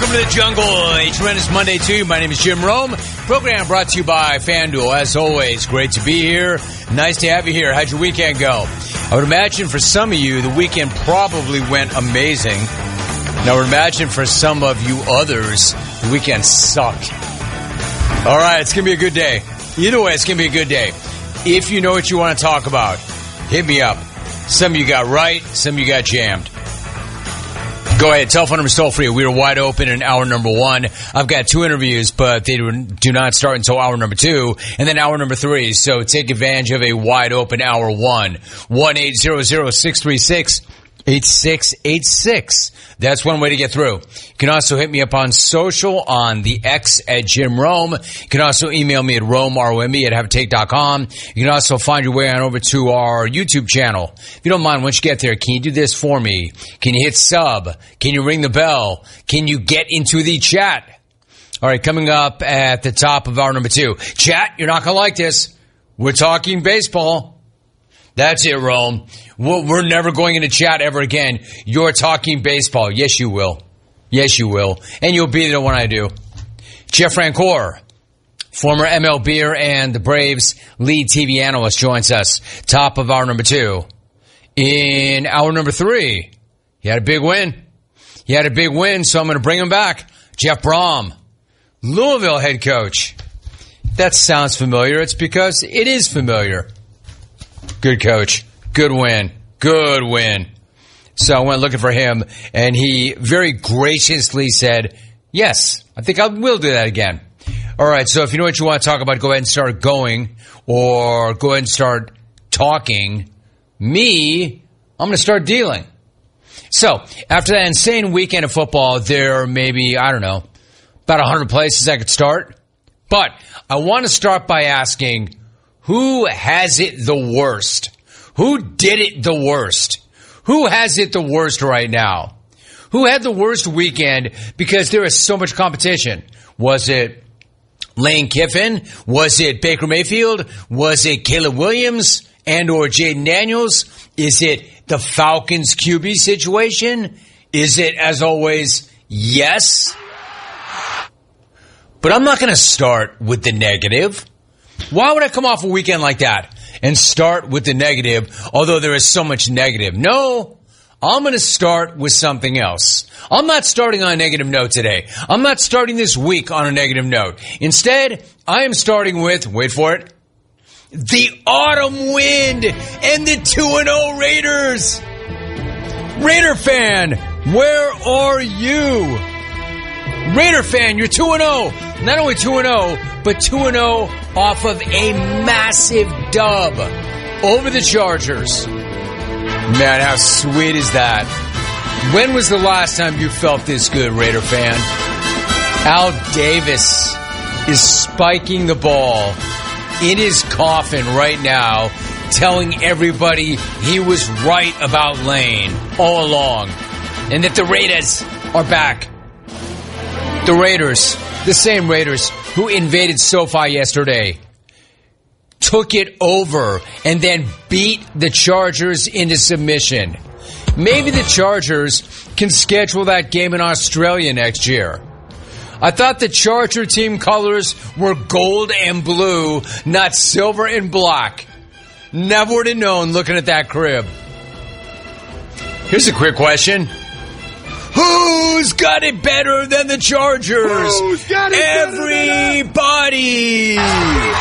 Welcome to the jungle. A tremendous Monday to you. My name is Jim Rome. Program brought to you by FanDuel. As always, great to be here. Nice to have you here. How'd your weekend go? I would imagine for some of you, the weekend probably went amazing. And I would imagine for some of you others, the weekend sucked. All right, it's going to be a good day. Either way, it's going to be a good day. If you know what you want to talk about, hit me up. Some of you got right, some of you got jammed. Go ahead. Telephone number is toll free. We are wide open in hour number one. I've got 2 interviews, but they do not start until hour number 2 and then hour number 3. So take advantage of a wide open hour 1. 1-800-636-8686. That's one way to get through. You can also hit me up on social on the X at Jim Rome. You can also email me at Rome, at haveatake.com. You can also find your way on over to our YouTube channel. If you don't mind, once you get there, can you do this for me? Can you hit sub? Can you ring the bell? Can you get into the chat? All right, coming up at the top of hour number 2. Chat, you're not going to like this. We're talking baseball. That's it, Rome. We're never going into chat ever again. You're talking baseball. Yes, you will. Yes, you will. And you'll be there when I do. Jeff Francoeur, former MLBer and the Braves lead TV analyst, joins us. Top of hour number 2. In hour number 3, he had a big win. He had a big win, so I'm going to bring him back. Jeff Brom, Louisville head coach. That sounds familiar. It's because it is familiar. Good coach. Good win. Good win. So I went looking for him, and he very graciously said, yes, I think I will do that again. All right, so if you know what you want to talk about, go ahead and start going, or go ahead and start talking. Me, I'm going to start dealing. So after that insane weekend of football, there may be, I don't know, about 100 places I could start. But I want to start by asking, who has it the worst? Who did it the worst? Who has it the worst right now? Who had the worst weekend because there is so much competition? Was it Lane Kiffin? Was it Baker Mayfield? Was it Caleb Williams and or Jaden Daniels? Is it the Falcons QB situation? Is it, as always, yes? But I'm not going to start with the negative. Why would I come off a weekend like that and start with the negative, although there is so much negative? No, I'm going to start with something else. I'm not starting on a negative note today. I'm not starting this week on a negative note. Instead, I am starting with, wait for it, the autumn wind and the 2-0 Raiders. Raider fan, where are you? Raider fan, you're 2-0. Not only 2-0, but 2-0 off of a massive dub over the Chargers. Man, how sweet is that? When was the last time you felt this good, Raider fan? Al Davis is spiking the ball in his coffin right now, telling everybody he was right about Lane all along, and that the Raiders are back. The Raiders, the same Raiders who invaded SoFi yesterday, took it over and then beat the Chargers into submission. Maybe the Chargers can schedule that game in Australia next year. I thought the Charger team colors were gold and blue, not silver and black. Never would have known looking at that crib. Here's a quick question. Who's got it better than the Chargers? Who's got it Everybody! better than